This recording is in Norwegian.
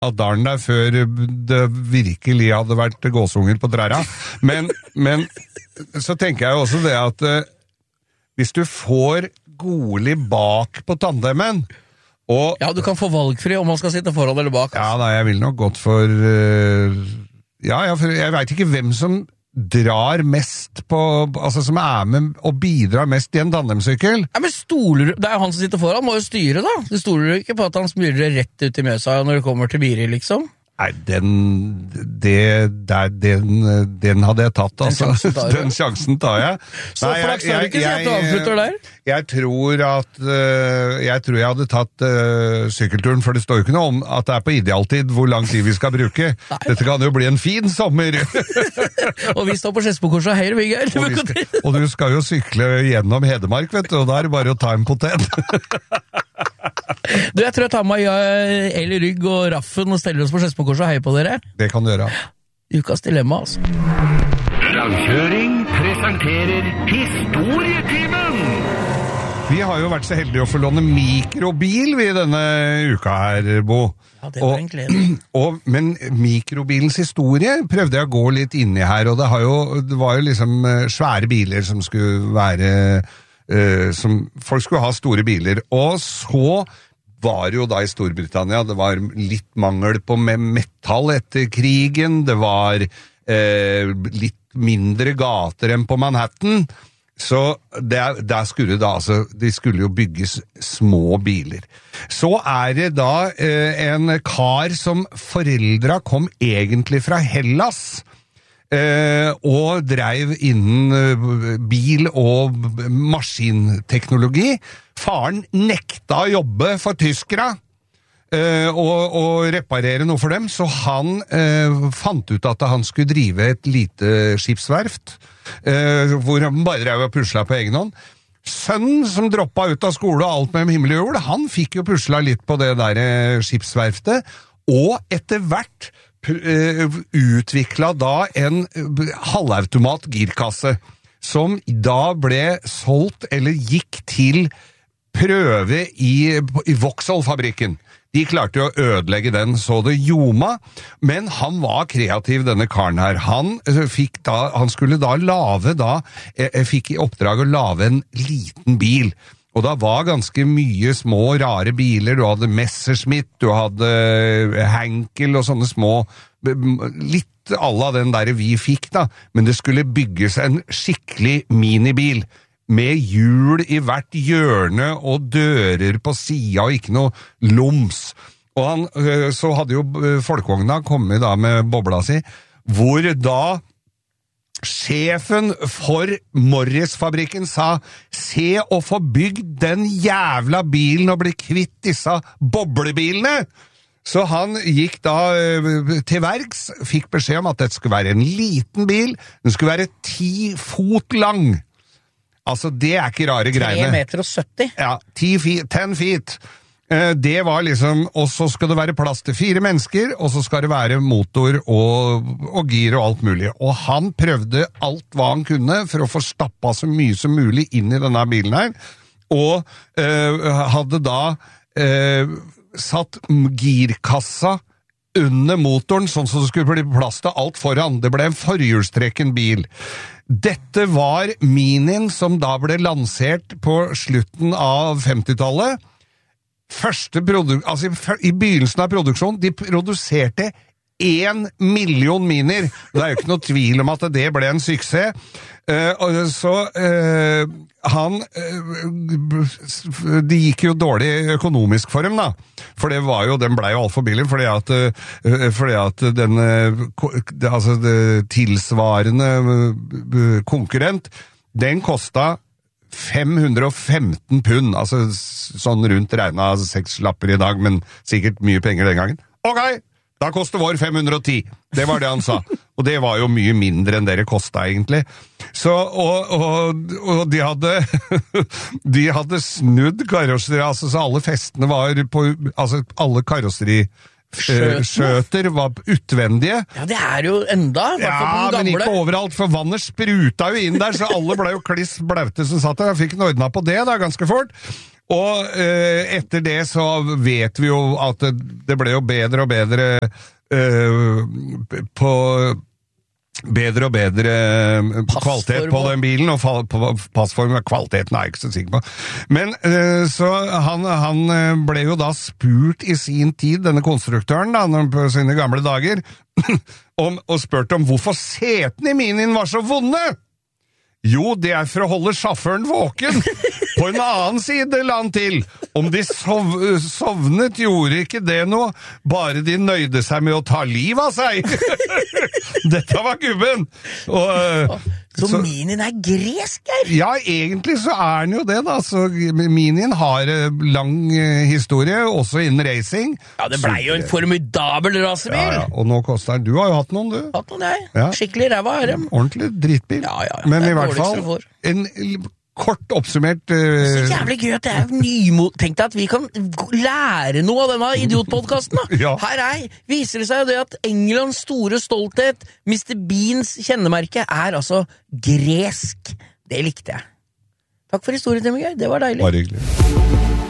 av dalen der før det virkelig hadde vært gåsunger på træra. Men så tenker jeg jo også det at hvis du får Goli bak på tandemmen, og... Ja, du kan få valgfri om man skal sitte foran eller bak. Ja, da, jeg vil nok gått for... for jeg vet ikke hvem som drar mest på, altså som med og bidrar mest i en tandemsykkel. Ja, men stoler, det jo han som sitter foran, må jo styre da. Du stoler jo ikke på at han smyrer rett ut i Mjøsa når det kommer til Biri, liksom. Nei, den hadde jeg tatt, altså. Den sjansen tar jeg. Så flaks har du ikke sett du avslutter der? Jeg tror jeg hadde tatt sykkelturen, for det står jo ikke noe om at det på idealtid hvor lang tid vi skal bruke. Dette kan jo bli en fin sommer. Og vi står på Skedsmokorset her, Vigard. Og du skal jo sykle gjennom Hedmark, vet du, og da det bare å ta en potet. Du, jeg tror jeg tar meg El Rygg og Raffen og steller oss på Skedsmokorset og heier på dere. Det kan du gjøre. Ukas dilemma, altså. Langkjøring presenterer Historietimen! Vi har jo vært så heldige å få låne mikrobil vi denne uka her, Bo. Ja, det var en glede. Men mikrobilens historie prøvde jeg å gå litt inn i her, og det var jo liksom svære biler som skulle være... som folk skulle ha store biler, og så var det jo da i Storbritannia, det var litt mangel på metall etter krigen, det var litt mindre gater enn på Manhattan, så der skulle det altså, de skulle jo bygges små biler. Så det da en kar som foreldra kom egentlig fra Hellas, og dreiv innen bil- og maskinteknologi. Faren nekta å jobbe for tyskere og reparere noe for dem, så han fant ut at han skulle drive et lite skipsverft, hvor han bare drev og pusla på egen hånd. Sønnen som droppa ut av skole og alt med himmel og jord, han fikk jo pusla litt på det der skipsverftet, og etter hvert utvikla da en halvautomat girkasse som da ble solgt eller gikk til prøve i Vauxhall-fabrikken. De klarte jo å ødelegge den så det ljoma, men han var kreativ, denne karen her. Han skulle da fikk i oppdrag å lave en liten bil. Og da var ganske mye små, rare biler. Du hadde Messerschmitt, du hadde Henkel og sånne små, litt alle av den der vi fikk da. Men det skulle bygges en skikkelig minibil, med hjul i hvert hjørne og dører på siden og ikke noe loms. Og så hadde jo folkevogna kommet da med bobla si, hvor da sjefen for Morris-fabrikken sa, se å få bygd den jævla bilen og bli kvitt disse boblebilene. Så han gikk da til verks, fikk beskjed om at det skulle være en liten bil, den skulle være 10 fot lang. Altså, det ikke rare greiene. 3,70 meter. Ja, 10 feet. Det var liksom, og så skal det være plass til 4 mennesker, og så skal det være motor og gir og alt mulig. Og han prøvde alt hva han kunne for å få stappa så mye som mulig inn i denne bilen her, og hadde da satt girkassa under motoren, sånn som det skulle bli plass til alt foran. Det ble en forhjulstrekken bil. Dette var Minien som da ble lansert på slutten av 50-tallet. I begynnelsen av produksjonen, de produserte 1 million minier. Det jo ikke noe tvil om at det ble en suksess. Så det gikk jo dårlig økonomisk for dem da. For det var jo, den ble jo alt for billig, fordi at den tilsvarende konkurrent, den kostet 515 pund, altså sånn rundt regnet 6 lapper i dag, men sikkert mye penger den gangen. Ok, da koster vår 510. Det var det han sa. Og det var jo mye mindre enn dere kostet egentlig. Så, og de hadde snudd karosseri, altså så alle festene var på, altså alle karosseri skjøter var utvendige. Ja, det jo enda, i hvert fall på den men gamle. ikke overalt, for vannet spruta jo inn der, så alle ble jo kliss blaute som satt der. Jeg fikk ordna på det da, ganske fort. Og etter det så vet vi jo at det ble jo bedre og bedre bedre og bedre kvalitet på den bilen, og passform og kvaliteten jeg ikke så sikker på. Men så han ble jo da spurt i sin tid, denne konstruktøren da, på sine gamle dager, og spurte om hvorfor setene i Minien var så vonde. Jo, det for å holde sjåføren våken. På en annen side la han til. Om de sovnet, gjorde ikke det noe. Bare de nøyde seg med å ta liv av seg. Dette var gubben. Så Minien gresk, Ja, egentlig så den jo det, da. Så Minien har lang historie, også innen racing. Ja, det ble jo en formidabel rasebil. Ja, og nå koster den. Du har jo hatt noen, du. Hatt noen, jeg. Ja. Skikkelig ræva dem. Ordentlig drittbil. Ja. Men i hvert fall, en kort oppsummert Så jævlig gøy at det nymot. Tenk deg at vi kan lære noe av denne idiotpodcasten da. Ja. Her viser det seg jo det at Englands store stolthet, Mr. Beans kjennemerke, altså gresk. Det likte jeg. Takk for historietimen, Geir. Det var deilig. Bare hyggelig.